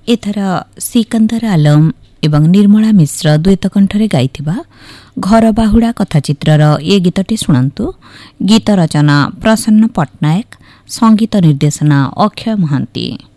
ଏଥର ସିକନ୍ଦର ଆଲମ ଏବଂ ନିର୍ମଳା ମିଶ୍ର ଦ୍ୱୈତ କଣ୍ଠରେ ଗାଇଥିବା ଘର ବାହୁଡ଼ା କଥାଚିତ୍ରର ଏ ଗୀତଟି ଶୁଣନ୍ତୁ। ଗୀତ ରଚନା ପ୍ରସନ୍ନ ପଟ୍ଟନାୟକ, ସଙ୍ଗୀତ ନିର୍ଦ୍ଦେଶନା ଅକ୍ଷୟ ମହାନ୍ତି।